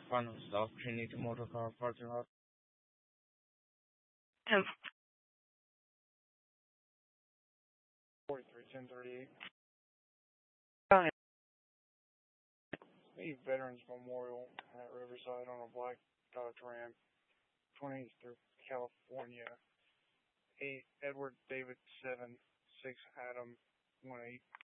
Final stop, Trinity Motor Car parking lot. And 431038. fine. The Veterans Memorial at Riverside on a black Dodge Ram. 20th through California. 8 Edward David 7 6 Adam 18.